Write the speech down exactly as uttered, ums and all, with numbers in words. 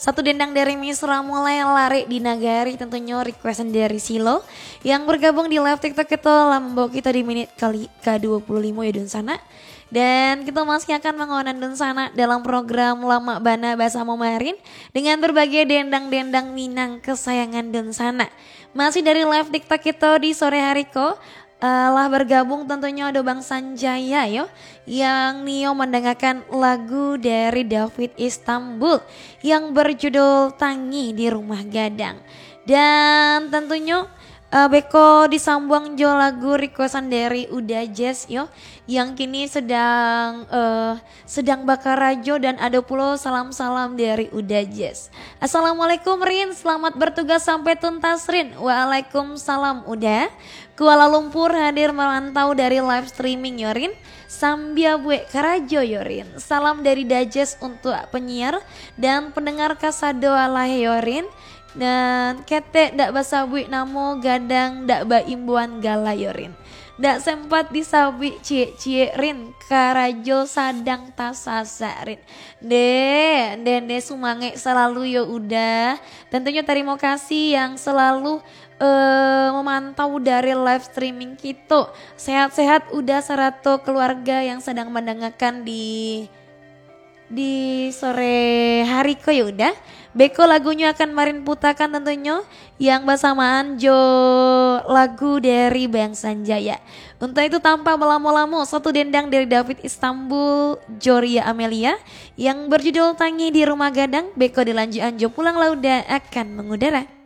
Satu dendang dari Misra mulai lari di Nagari, tentunya requestan dari Silo yang bergabung di live TikTok kita membawa kita di menit kali ke dua puluh lima ya Dun Sana. Dan kita masih akan mengonan Dun Sana dalam program Lama Bana Bahasa Momarin dengan berbagai dendang-dendang Minang kesayangan Dun Sana. Masih dari live TikTok kita di sore hari ko. Uh, lah bergabung tentunya ada Bang Sanjaya yo yang Nio mendengarkan lagu dari David Istanbul yang berjudul Tangi di Rumah Gadang. Dan tentunya uh, Beko disambung jo lagu requestan dari Uda Jazz yo yang kini sedang uh, sedang bakar rajo, dan ada pula salam-salam dari Uda Jazz. Assalamualaikum Rin, selamat bertugas sampai tuntas Rin. Waalaikumsalam Uda. Kuala Lumpur hadir merantau dari live streaming Yorin. Sambia bue karajo Yorin. Salam dari Dajes untuk penyiar dan pendengar kasado ala Yorin. Dan kete dak basa bue namo gadang dak ba imbuan gala Yorin. Dak sempat disabi cie-cie Rin. Karajo sadang tasasa Rin. De, dende sumange selalu yo udah. Tentunya terima kasih yang selalu Uh, memantau dari live streaming kita. Sehat-sehat udah serato keluarga yang sedang mendengarkan di di sore hari ko ya udah. Beko lagunya akan Marin putakan tentunya yang bersamaan jo lagu dari Bang Sanjaya. Untuk itu tanpa melamo-lamo, satu dendang dari David Istanbul Joria Amelia yang berjudul Tangi di Rumah Gadang. Beko dilanjut anjo pulang lauda akan mengudara.